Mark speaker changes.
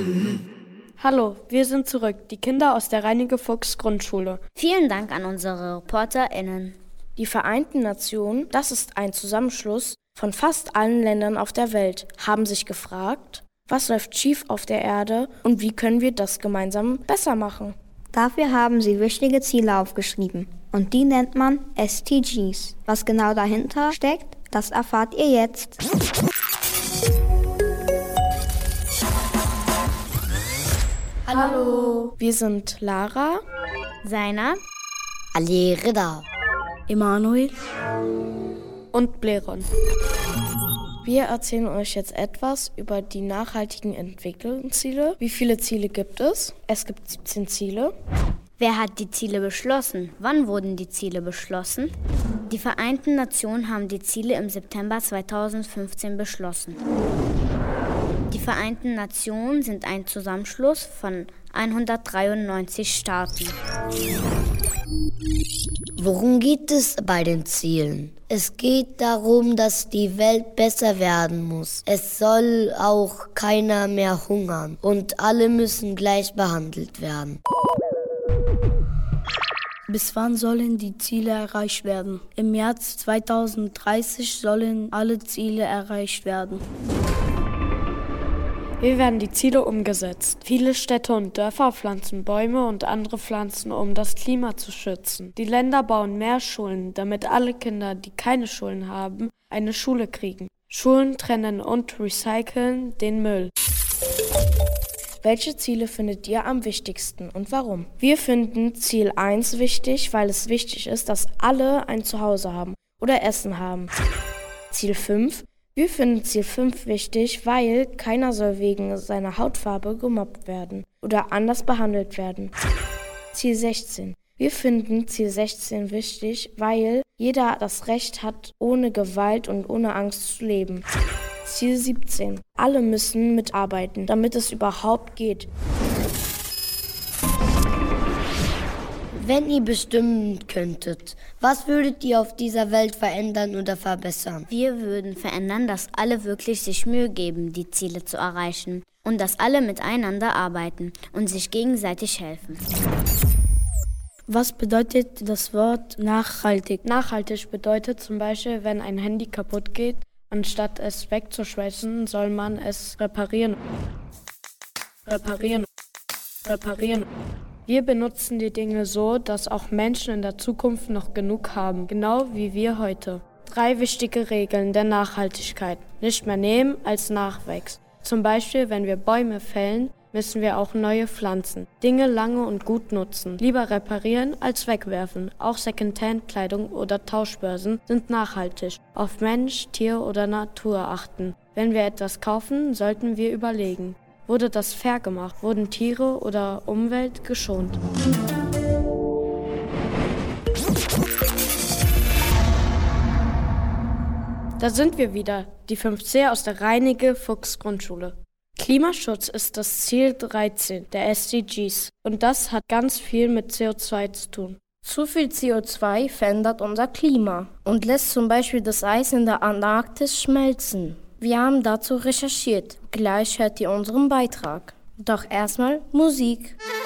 Speaker 1: Hallo, wir sind zurück, die Kinder aus der Reineke-Fuchs-Grundschule.
Speaker 2: Vielen Dank an unsere ReporterInnen.
Speaker 3: Die Vereinten Nationen, das ist ein Zusammenschluss von fast allen Ländern auf der Welt, haben sich gefragt, was läuft schief auf der Erde und wie können wir das gemeinsam besser machen?
Speaker 4: Dafür haben sie wichtige Ziele aufgeschrieben und die nennt man SDGs. Was genau dahinter steckt, das erfahrt ihr jetzt.
Speaker 3: Hallo, wir sind Lara,
Speaker 2: Seiner,
Speaker 5: Ali Rida,
Speaker 6: Emanuel
Speaker 1: und Bleron.
Speaker 3: Wir erzählen euch jetzt etwas über die nachhaltigen Entwicklungsziele. Wie viele Ziele gibt es? Es gibt 17 Ziele.
Speaker 2: Wer hat die Ziele beschlossen? Wann wurden die Ziele beschlossen? Die Vereinten Nationen haben die Ziele im September 2015 beschlossen. Die Vereinten Nationen sind ein Zusammenschluss von 193 Staaten.
Speaker 5: Worum geht es bei den Zielen? Es geht darum, dass die Welt besser werden muss. Es soll auch keiner mehr hungern und alle müssen gleich behandelt werden.
Speaker 6: Bis wann sollen die Ziele erreicht werden? Im Jahr 2030 sollen alle Ziele erreicht werden.
Speaker 1: Wie werden die Ziele umgesetzt? Viele Städte und Dörfer pflanzen Bäume und andere Pflanzen, um das Klima zu schützen. Die Länder bauen mehr Schulen, damit alle Kinder, die keine Schulen haben, eine Schule kriegen. Schulen trennen und recyceln den Müll.
Speaker 3: Welche Ziele findet ihr am wichtigsten und warum? Wir finden Ziel 1 wichtig, weil es wichtig ist, dass alle ein Zuhause haben oder Essen haben. Ziel 5. Wir finden Ziel 5 wichtig, weil keiner soll wegen seiner Hautfarbe gemobbt werden oder anders behandelt werden. Ziel 16. Wir finden Ziel 16 wichtig, weil jeder das Recht hat, ohne Gewalt und ohne Angst zu leben. Ziel 17. Alle müssen mitarbeiten, damit es überhaupt geht.
Speaker 5: Wenn ihr bestimmen könntet, was würdet ihr auf dieser Welt verändern oder verbessern?
Speaker 2: Wir würden verändern, dass alle wirklich sich Mühe geben, die Ziele zu erreichen und dass alle miteinander arbeiten und sich gegenseitig helfen.
Speaker 6: Was bedeutet das Wort nachhaltig?
Speaker 1: Nachhaltig bedeutet zum Beispiel, wenn ein Handy kaputt geht, anstatt es wegzuschmeißen, soll man es reparieren. Wir benutzen die Dinge so, dass auch Menschen in der Zukunft noch genug haben, genau wie wir heute. 3 wichtige Regeln der Nachhaltigkeit. Nicht mehr nehmen als Nachwächst. Zum Beispiel, wenn wir Bäume fällen, müssen wir auch neue pflanzen. Dinge lange und gut nutzen. Lieber reparieren als wegwerfen. Auch Secondhand-Kleidung oder Tauschbörsen sind nachhaltig. Auf Mensch, Tier oder Natur achten. Wenn wir etwas kaufen, sollten wir überlegen. Wurde das fair gemacht? Wurden Tiere oder Umwelt geschont? Da sind wir wieder, die 5C aus der Reineke-Fuchs-Grundschule. Klimaschutz ist das Ziel 13 der SDGs und das hat ganz viel mit CO2 zu tun.
Speaker 3: Zu viel CO2 verändert unser Klima und lässt zum Beispiel das Eis in der Antarktis schmelzen. Wir haben dazu recherchiert. Gleich hört ihr unseren Beitrag. Doch erstmal Musik.